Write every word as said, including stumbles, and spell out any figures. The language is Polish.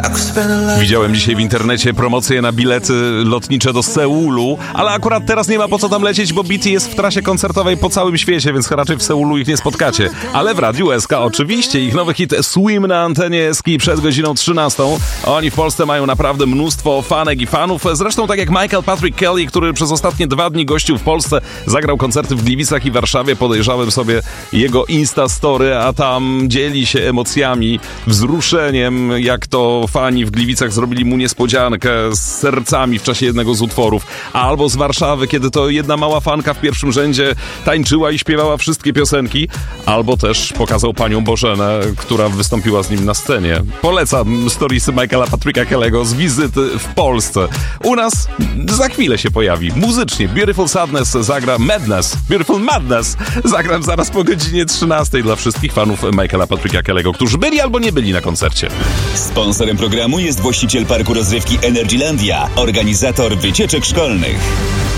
Widziałem dzisiaj w internecie promocje na bilety lotnicze do Seulu, ale akurat teraz nie ma po co tam lecieć, bo B T jest w trasie koncertowej po całym świecie, więc raczej w Seulu ich nie spotkacie. Ale w Radiu S K oczywiście ich nowy hit Swim na antenie S K przed godziną trzynastą. Oni w Polsce mają naprawdę mnóstwo fanek i fanów. Zresztą tak jak Michael Patrick Kelly, który przez ostatnie dwa dni gościł w Polsce, zagrał koncerty w Gliwicach i Warszawie. Podejrzałem sobie jego Instastory, a tam dzieli się emocjami, wzruszeniem, jak to fani w Gliwicach zrobili mu niespodziankę z sercami w czasie jednego z utworów. Albo z Warszawy, kiedy to jedna mała fanka w pierwszym rzędzie tańczyła i śpiewała wszystkie piosenki. Albo też pokazał panią Bożenę, która wystąpiła z nim na scenie. Polecam storiesy Michaela Patricka Kelly'ego z wizyty w Polsce. U nas za chwilę się pojawi. Muzycznie Beautiful Sadness zagra Madness. Beautiful Madness zagram zaraz po godzinie trzynastej dla wszystkich fanów Michaela Patricka Kelly'ego, którzy byli albo nie byli na koncercie. Sponsorem programu jest właściciel parku rozrywki Energylandia, organizator wycieczek szkolnych.